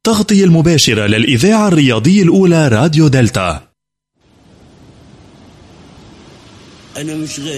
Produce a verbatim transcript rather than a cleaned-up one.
التغطية المباشرة للإذاعة الرياضية الأولى راديو دلتا. أنا مش غير